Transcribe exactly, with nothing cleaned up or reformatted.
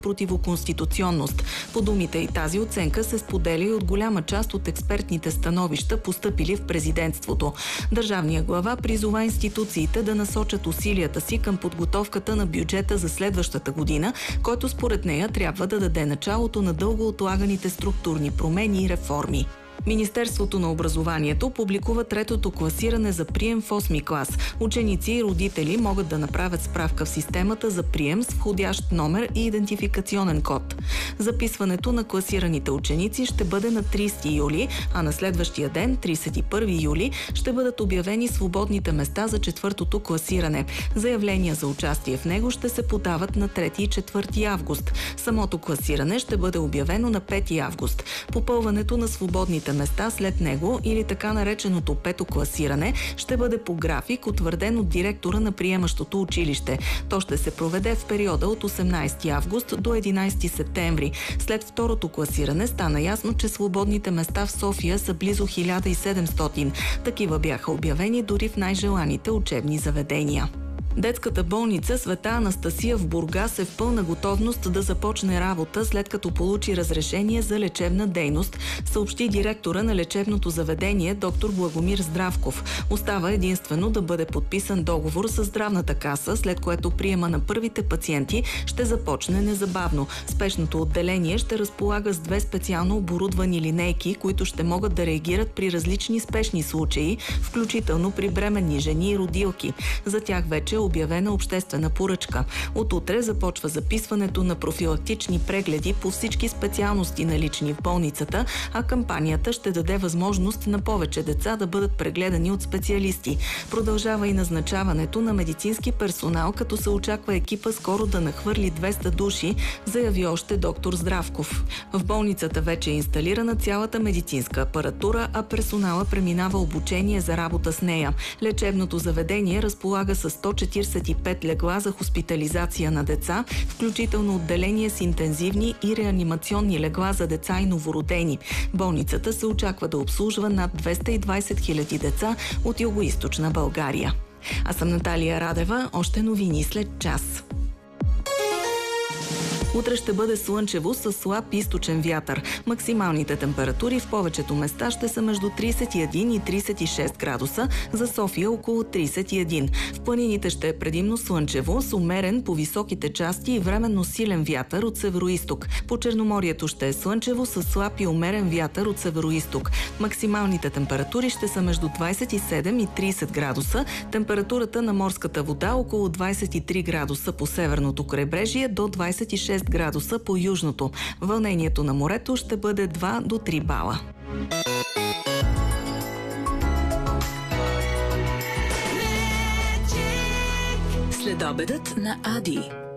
противоконституционност. По думите и тази оценка се споделя и от голяма част от експертните становища, постъпили в президентството. Държавният глава призова институциите да насочат усилията си към подготовката на бюджета за следващата година, който според нея трябва да даде началото на дълго отлаганите структурни промени и реформи. Министерството на образованието публикува третото класиране за прием в осми клас. Ученици и родители могат да направят справка в системата за прием с входящ номер и идентификационен код. Записването на класираните ученици ще бъде на тридесети юли, а на следващия ден, тридесет и първи юли, ще бъдат обявени свободните места за четвъртото класиране. Заявления за участие в него ще се подават на трети и четвърти август. Самото класиране ще бъде обявено на пети август. Попълването на свободните места след него или така нареченото пето класиране ще бъде по график, утвърден от директора на приемащото училище. То ще се проведе в периода от осемнадесети август до единадесети септември. След второто класиране стана ясно, че свободните места в София са близо хиляда и седемстотин. Такива бяха обявени дори в най-желаните учебни заведения. Детската болница Света Анастасия в Бургас е в пълна готовност да започне работа, след като получи разрешение за лечебна дейност, съобщи директора на лечебното заведение доктор Благомир Здравков. Остава единствено да бъде подписан договор с здравната каса, след което приема на първите пациенти ще започне незабавно. Спешното отделение ще разполага с две специално оборудвани линейки, които ще могат да реагират при различни спешни случаи, включително при бременни жени и родилки. За тях вече обявена обществена поръчка. От утре започва записването на профилактични прегледи по всички специалности налични в болницата, а кампанията ще даде възможност на повече деца да бъдат прегледани от специалисти. Продължава и назначаването на медицински персонал, като се очаква екипа скоро да нахвърли двеста души, заяви още доктор Здравков. В болницата вече е инсталирана цялата медицинска апаратура, а персонала преминава обучение за работа с нея. Лечебното заведение разполага с сто четиридесет и пет легла за хоспитализация на деца, включително отделение с интензивни и реанимационни легла за деца и новородени. Болницата се очаква да обслужва над двеста и двадесет хиляди деца от югоизточна България. Аз съм Наталия Радева, още новини след час. Утре ще бъде слънчево с слаб източен вятър. Максималните температури в повечето места ще са между тридесет и един и тридесет и шест градуса, за София около тридесет и един. В планините ще е предимно слънчево, с умерен по високите части и временно силен вятър от североизток. По Черноморието ще е слънчево с слаб и умерен вятър от североизток. Максималните температури ще са между двадесет и седем и тридесет градуса. Температурата на морската вода около двадесет и три градуса по северното крайбрежие до двадесет и шест градуса по южното. Вълнението на морето ще бъде два до три бала. Следобедът на Ади.